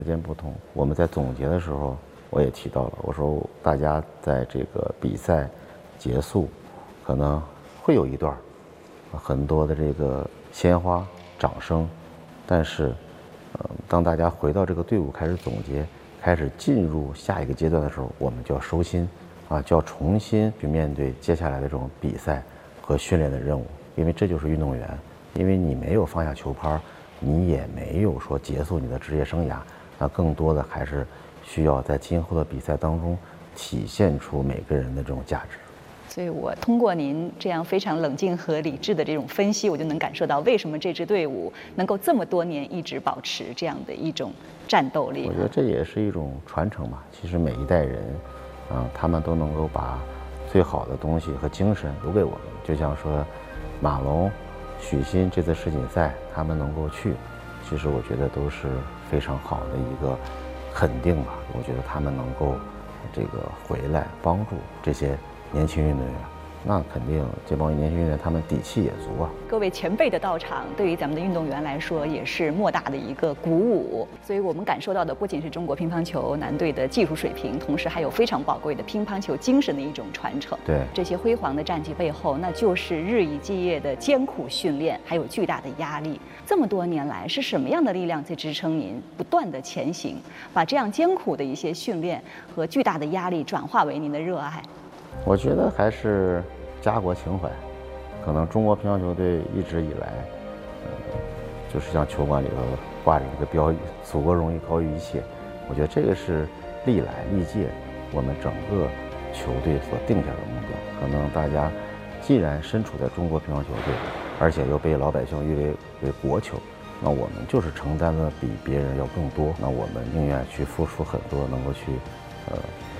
时间不同，我们在总结的时候，我也提到了，我说大家在这个比赛结束，可能会有一段很多的这个鲜花、掌声，但是，当大家回到这个队伍开始总结，开始进入下一个阶段的时候，我们就要收心，就要重新去面对接下来的这种比赛和训练的任务，因为这就是运动员，因为你没有放下球拍，你也没有说结束你的职业生涯。那更多的还是需要在今后的比赛当中体现出每个人的这种价值。 所以我通过您这样非常冷静和理智的这种分析，我就能感受到为什么这支队伍能够这么多年一直保持这样的一种战斗力。 我觉得这也是一种传承吧。其实每一代人，他们都能够把最好的东西和精神留给我们。就像说，马龙、许昕这次世锦赛他们能够去，其实我觉得都是非常好的一个肯定吧。我觉得他们能够这个回来帮助这些年轻运动员，那肯定这帮年轻运动员他们底气也足啊。 各位前辈的到场，对于咱们的运动员来说也是莫大的一个鼓舞。所以我们感受到的不仅是中国乒乓球男队的技术水平，同时还有非常宝贵的乒乓球精神的一种传承。 对， 这些辉煌的战绩背后，那就是日以继夜的艰苦训练，还有巨大的压力。这么多年来，是什么样的力量在支撑您不断的前行，把这样艰苦的一些训练和巨大的压力转化为您的热爱？ 我觉得还是家国情怀。可能中国乒乓球队一直以来，就是像球馆里头挂着一个标语“祖国荣誉高于一切”。我觉得这个是历来历届我们整个球队所定下的目标。可能大家既然身处在中国乒乓球队，而且又被老百姓誉为国球，那我们就是承担的比别人要更多。那我们宁愿去付出很多，能够去